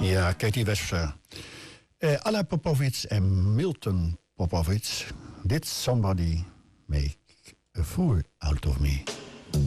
Ja, Katie Webster. Alla Popovic en Milton Popovic. Did somebody make a fool out of me?